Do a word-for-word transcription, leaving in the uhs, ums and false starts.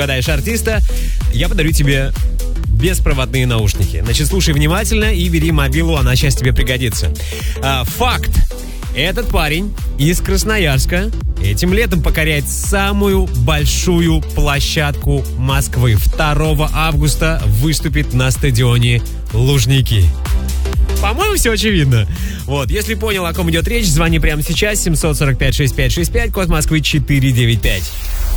Угадаешь артиста, я подарю тебе беспроводные наушники. Значит, слушай внимательно и бери мобилу, она сейчас тебе пригодится. А, факт. Этот парень из Красноярска этим летом покоряет самую большую площадку Москвы. второго августа выступит на стадионе Лужники. По-моему, все очевидно. Вот, если понял, о ком идет речь, звони прямо сейчас. семь сорок пять шестьдесят пять шестьдесят пять, код Москвы четыреста девяносто пять.